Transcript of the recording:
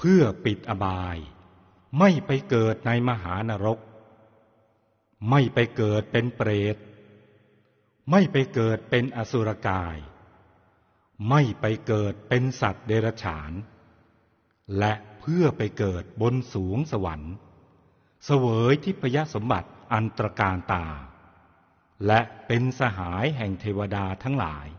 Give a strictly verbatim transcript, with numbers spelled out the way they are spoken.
พื่อปิดอบายไม่ไปเกิดในมหานรกไม่ไปเกิดเป็นเปรตไม่ไปเกิดเป็นอสุรกายไม่ไปเกิดเป็นสัตว์เดรัจฉานและเพื่อไปเกิดบนสวงสวรรค์เสวยทิพยสมบัติอันตรการตาและเป็นสหายแห่งเทวดาทั้งหลาย